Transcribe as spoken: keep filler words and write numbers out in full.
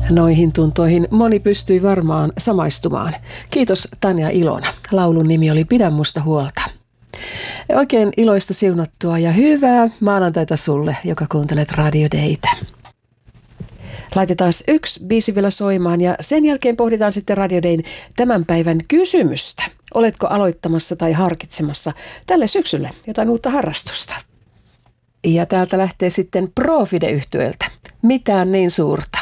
Noihin tuntoihin moni pystyi varmaan samaistumaan. Kiitos Tanja Ilona. Laulun nimi oli Pidä musta huolta. Oikein iloista, siunattua ja hyvää maanantaita sulle, joka kuuntelet Radio Daytä. Laitetaan yksi biisi vielä soimaan ja sen jälkeen pohditaan sitten Radio Dayn tämän päivän kysymystä. Oletko aloittamassa tai harkitsemassa tälle syksylle jotain uutta harrastusta? Ja täältä lähtee sitten Profide-yhtyeeltä. Mitään niin suurta.